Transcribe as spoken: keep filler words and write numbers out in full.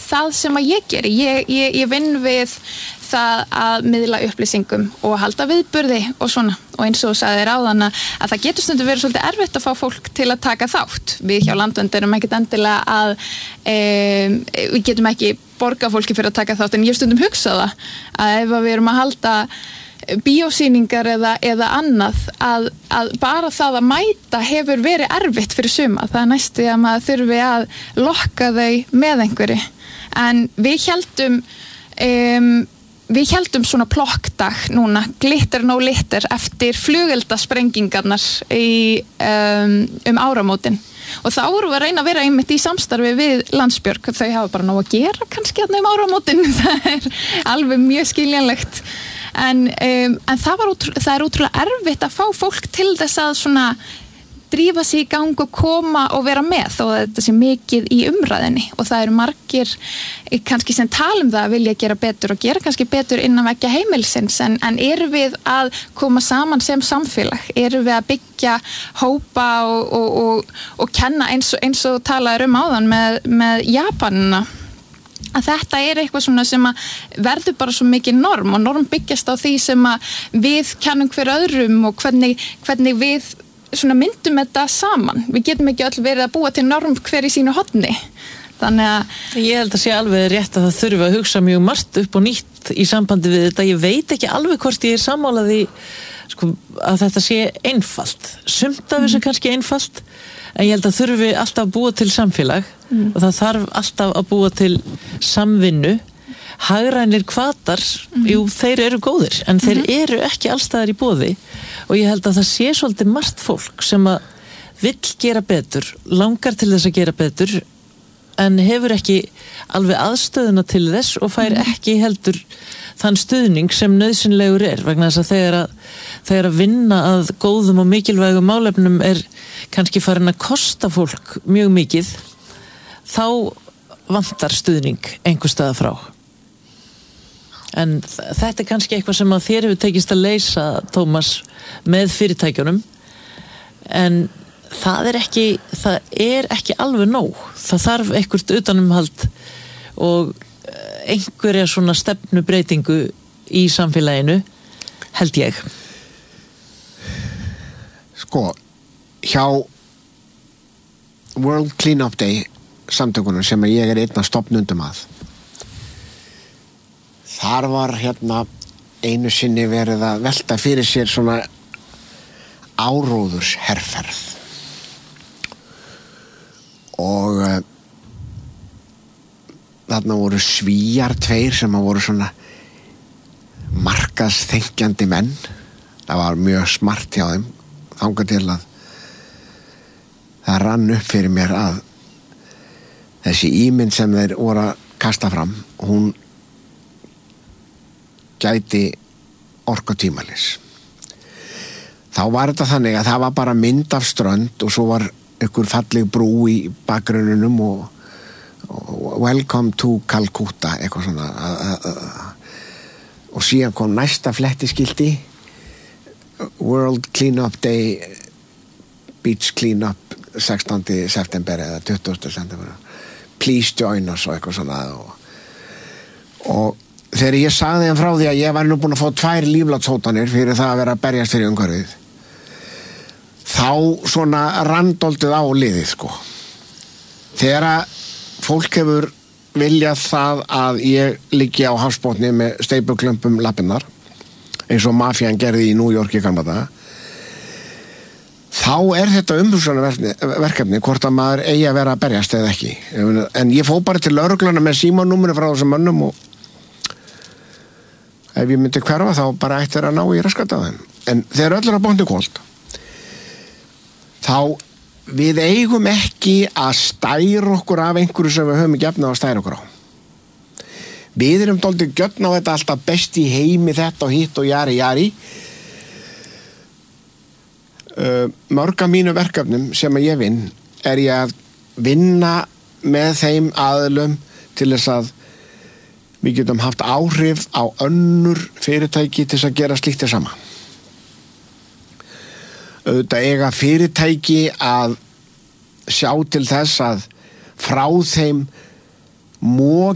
það sem að ég geri. Ég, ég, ég vinn við það að miðla upplýsingum og halda viðburði og svona. Og eins og þú sagðir áðan að það getur stundum verið svolítið erfitt að fá fólk til að taka þátt. Við hjá Landvernd erum ekkert endilega að e, við getum ekki borga fólki fyrir að taka þátt, en ég stundum hugsa það að ef við erum að halda bíósýningar eða, eða annað að, að bara það að mæta hefur verið erfitt fyrir suma. Það er næstu að maður þurfi að lokka þau með einhverju. En við heldum um, við heldum svona plokkdag núna, glitter no litter, eftir flugeldasprengingarnar í, um, um áramótin. Og þá vorum við að reyna að vera einmitt í samstarfi við Landsbjörg. Þau hafa bara nóg að gera kannski hérna um áramótin. Það er alveg mjög skiljanlegt. En, um, en það, var útrú, það er útrúlega erfitt að fá fólk til þess að svona drífa sig í gang og koma og vera með þó að þetta sé mikið í umræðinni og það eru margir kannski sem tala um það að vilja gera betur og gera kannski betur innan veggja heimilsins en, en erum við að koma saman sem samfélag, erum við að byggja hópa og, og, og, og kenna eins og, eins og talaður um áðan með, með Japanina að þetta er eitthvað svona sem að verður bara svo mikið norm og norm byggjast á því sem að við kennum hver öðrum og hvernig, hvernig við svona myndum þetta saman. Við getum ekki öll verið að búa til norm hver í sínu horni. Þannig að ég held að sé alveg rétt að það þurfi að hugsa mjög margt upp og nýtt í sambandi við þetta. Ég veit ekki alveg hvort ég er sammálað í sko, að þetta sé einfalt. Sumt af þessu mm. kannski einfalt, en ég held að þurfi alltaf að búa til samfélag mm. og það þarf alltaf að búa til samvinnu. Hagrænir hvatar, mm. jú, þeir eru góðir, en þeir mm-hmm. eru ekki allstaðar í boði og ég held að það sé svolítið margt fólk sem að vill gera betur, langar til þess að gera betur, en hefur ekki alveg aðstöðuna til þess og fær mm. ekki heldur þann stuðning sem nauðsynlegur er, vegna þess að þegar að, þegar að vinna að góðum og mikilvægum málefnum er kannski farin að kosta fólk mjög mikið, þá vantar stuðning einhvers staðar frá. En þetta er kannski eitthvað sem að þér hefur tekist að leysa, Tómas, með fyrirtækjunum, en það er ekki, það er ekki alveg nóg. Það þarf eitthvað utanumhald og einhverja svona stefnubreitingu í samfélaginu, held ég. Sko, hjá World Cleanup Day samtökunum sem ég er einn af stofnundum að, þar var hérna einu sinni verið að velta fyrir sér svona áróðursherferð og uh, þarna voru Svíar tveir sem að voru svona markaðsþengjandi menn. Það var mjög smart hjá þeim þangað til að það rann upp fyrir mér að þessi ímynd sem þeir voru að kasta fram, hún gæti orkutímalis. Þá var þetta þannig að það var bara mynd af strönd og svo var ykkur falleg brú í bakgrunninum og, og welcome to Calcutta eitthvað svona og síðan kom næsta flettiskilti World Cleanup Day Beach Cleanup sextánda september eða tuttugasta september please join us og eitthvað svona og, og þegar ég sagði hann frá því að ég var nú búin að fá tvær líflátshótanir fyrir það að vera að berjast fyrir umhverfið, þá svona randoldið á liðið sko. Þegar að fólk hefur viljað það að ég liggi á hafsbotni með steypuklömpum lappinnar, eins og mafían gerði í New York í gamla daga, þá er þetta umhugsunarverkefni hvort að maður eigi að vera að berjast eða ekki. En ég fór bara til lögregluna með símanúmerið frá þessum mönnum og ef ég myndi hverfa þá bara ætti þeir að ná í raskat á þeim. En þegar öll er að bóndi kvöld, þá við eigum ekki að stæra okkur af einhverju sem við höfum ekki efna að stæra okkur á. Við erum dálítið gjörn á þetta alltaf best í heimi þetta og hitt og jari jari. Uh, mörg af mínu verkefnum sem ég vinn er ég að vinna með þeim aðilum til þess að við getum haft áhrif á önnur fyrirtæki til þess að gera slíkt þess sama. Auðvitað eiga fyrirtæki að sjá til þess að frá þeim mók